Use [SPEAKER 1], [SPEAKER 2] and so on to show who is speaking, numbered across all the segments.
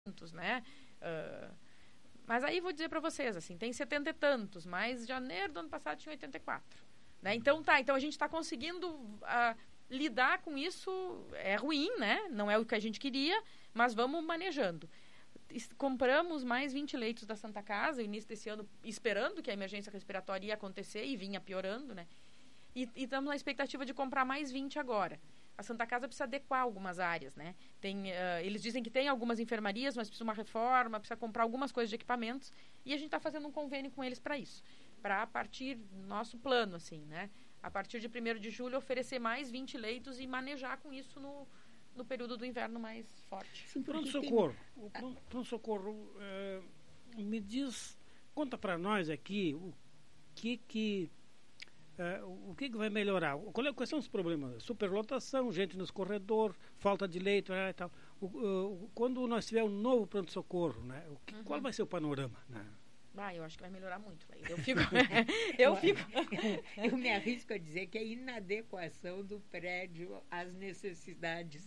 [SPEAKER 1] né? Mas aí vou dizer para vocês, assim, tem 70 e tantos, mas janeiro do ano passado tinha 84. Né? Então a gente está conseguindo lidar com isso. É ruim, né? Não é o que a gente queria, mas vamos manejando. Compramos mais 20 leitos da Santa Casa no início desse ano, esperando que a emergência respiratória ia acontecer e vinha piorando, né? E estamos na expectativa de comprar mais 20 agora. A Santa Casa precisa adequar algumas áreas, né? Eles dizem que tem algumas enfermarias, mas precisa uma reforma, precisa comprar algumas coisas de equipamentos, e a gente está fazendo um convênio com eles para isso. Para, a partir do nosso plano, assim, né? A partir de 1º de julho, oferecer mais 20 leitos e manejar com isso no período do inverno mais forte.
[SPEAKER 2] Sim, pronto-socorro. O pronto-socorro, me diz, conta para nós aqui o que vai melhorar? Quais são os problemas? Superlotação, gente nos corredores, falta de leito e tal. Quando nós tiver um novo pronto-socorro, né, qual vai ser o panorama? Né?
[SPEAKER 1] Eu acho que vai melhorar muito.
[SPEAKER 3] Eu me arrisco a dizer que é inadequação do prédio às necessidades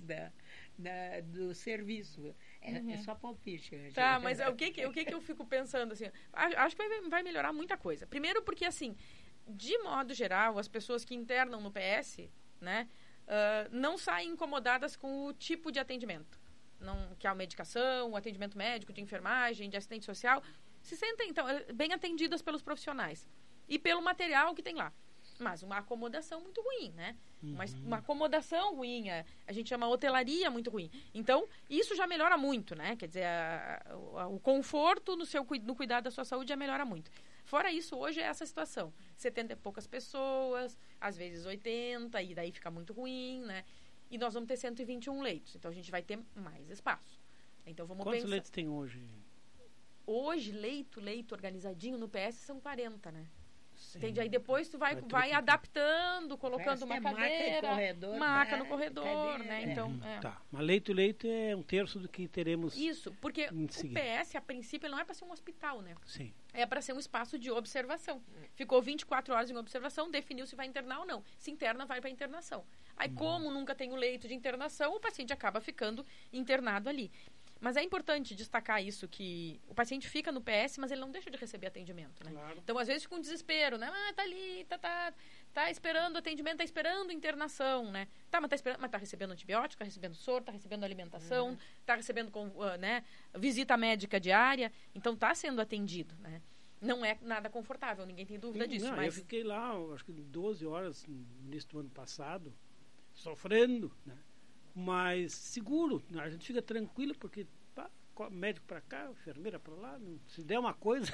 [SPEAKER 3] do serviço. É só palpite.
[SPEAKER 1] Tá, mas o que eu fico pensando? Assim, acho que vai melhorar muita coisa. Primeiro porque, assim, de modo geral, as pessoas que internam no PS, né, não saem incomodadas com o tipo de atendimento. Que é a medicação, o atendimento médico, de enfermagem, de assistente social, se sentem, então, bem atendidas pelos profissionais. E pelo material que tem lá. Mas uma acomodação muito ruim, né? Uma acomodação ruim, a gente chama hotelaria muito ruim. Então, isso já melhora muito, né? Quer dizer, o conforto no cuidado da sua saúde já melhora muito. Fora isso, hoje é essa situação. 70 e poucas pessoas, às vezes 80, e daí fica muito ruim, né? E nós vamos ter 121 leitos. Então, a gente vai ter mais espaço. Então, vamos
[SPEAKER 2] Quantos
[SPEAKER 1] pensar...
[SPEAKER 2] leitos tem hoje?
[SPEAKER 1] Hoje, leito organizadinho no PS são 40, né? Sim. Entende? Aí depois tu vai adaptando, colocando uma cadeira, maca no corredor, né? Então,
[SPEAKER 2] Tá. Mas leito é 1/3 do que teremos.
[SPEAKER 1] Isso, porque o PS, a princípio, não é para ser um hospital, né?
[SPEAKER 2] Sim.
[SPEAKER 1] É para ser um espaço de observação. Ficou 24 horas em observação, definiu se vai internar ou não. Se interna, vai para internação. Aí, como nunca tem o leito de internação, o paciente acaba ficando internado ali. Mas é importante destacar isso, que o paciente fica no PS, mas ele não deixa de receber atendimento, né? Claro. Então, às vezes, fica um desespero, né? Tá ali, tá esperando atendimento, tá esperando internação, né? Mas tá recebendo antibiótico, tá recebendo soro, tá recebendo alimentação, tá recebendo visita médica diária, então tá sendo atendido, né? Não é nada confortável, ninguém tem dúvida disso.
[SPEAKER 2] Mas... Eu fiquei lá, acho que 12 horas no início do ano passado, sofrendo, né? Mas seguro, a gente fica tranquilo porque médico para cá, enfermeira para lá, se der uma coisa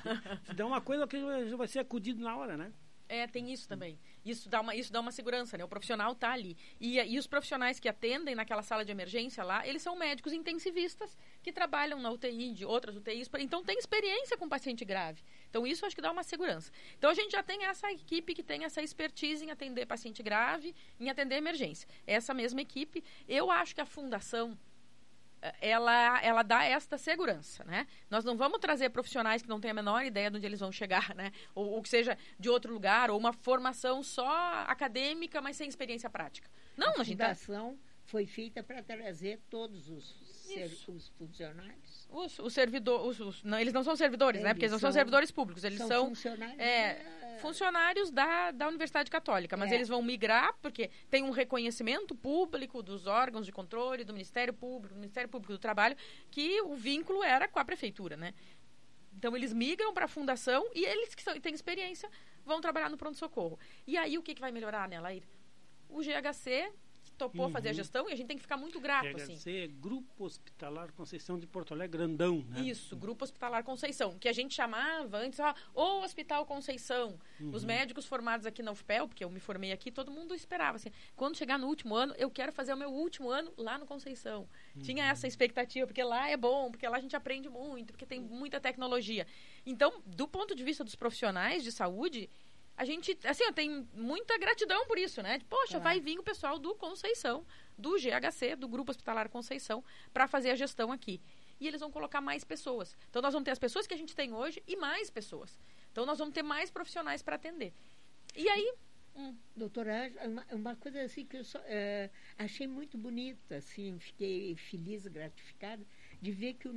[SPEAKER 2] que vai ser acudido na hora, né?
[SPEAKER 1] Tem isso também. Isso dá uma segurança, né? O profissional tá ali. E os profissionais que atendem naquela sala de emergência lá, eles são médicos intensivistas que trabalham na UTI, de outras UTIs, então tem experiência com paciente grave. Então isso acho que dá uma segurança. Então a gente já tem essa equipe que tem essa expertise em atender paciente grave, em atender emergência. Essa mesma equipe, eu acho que a fundação ela dá esta segurança, né? Nós não vamos trazer profissionais que não têm a menor ideia de onde eles vão chegar, né? Ou que seja de outro lugar, ou uma formação só acadêmica, mas sem experiência prática. Não,
[SPEAKER 3] a fundação foi feita para trazer todos os funcionários.
[SPEAKER 1] Os servidores, não, eles não são servidores, né? Porque eles não são servidores públicos, eles são funcionários da Universidade Católica, mas eles vão migrar porque tem um reconhecimento público dos órgãos de controle, do Ministério Público do Trabalho, que o vínculo era com a prefeitura, né? Então eles migram para a fundação e eles que têm experiência vão trabalhar no pronto-socorro. E aí o que vai melhorar, né, Laíra? O GHC topou fazer a gestão e a gente tem que ficar muito grato.
[SPEAKER 2] GHC é Grupo Hospitalar Conceição de Porto Alegre Grandão, né?
[SPEAKER 1] Isso, Grupo Hospitalar Conceição, que a gente chamava antes, o Hospital Conceição. Os médicos formados aqui na UFPEL, porque eu me formei aqui, todo mundo esperava assim, quando chegar no último ano, eu quero fazer o meu último ano lá no Conceição. Tinha essa expectativa, porque lá é bom, porque lá a gente aprende muito, porque tem muita tecnologia. Então, do ponto de vista dos profissionais de saúde, a gente, assim, eu tenho muita gratidão por isso, né? Poxa, vai vir o pessoal do Conceição, do GHC, do Grupo Hospitalar Conceição, para fazer a gestão aqui. E eles vão colocar mais pessoas. Então, nós vamos ter as pessoas que a gente tem hoje e mais pessoas. Então, nós vamos ter mais profissionais para atender. E aí...
[SPEAKER 3] Doutora, uma coisa assim que eu achei muito bonita, assim, fiquei feliz, gratificada, de ver que o